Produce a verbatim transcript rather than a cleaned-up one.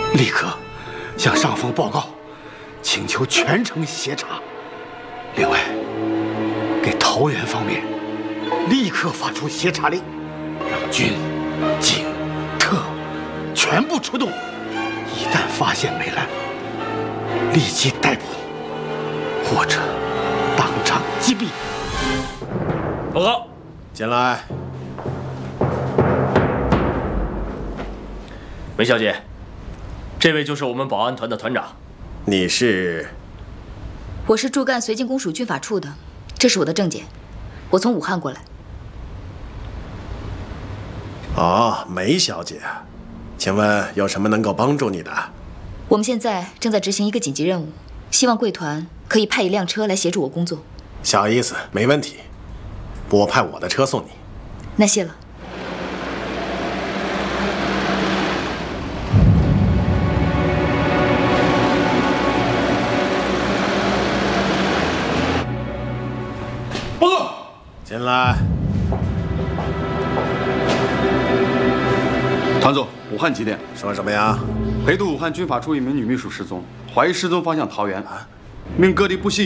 立刻向上峰报告，请求全城协查。另外，给桃园方面立刻发出协查令，让军、警、特全部出动。一旦发现美兰，立即逮捕，或者当场击毙。 报告， 进来。 梅小姐，这位就是我们保安团的团长。 你是？ 我是驻赣绥靖公署军法处的，这是我的证件，我从武汉过来。 哦，梅小姐，请问有什么能够帮助你的？ 我们现在正在执行一个紧急任务，希望贵团可以派一辆车来协助我工作。 小意思，没问题。我派我的车送你。 那谢了。 报告。 进来。 团总，武汉几点？ 说什么呀？ 陪都武汉军法处一名女秘书失踪，怀疑失踪方向桃园，命各地不惜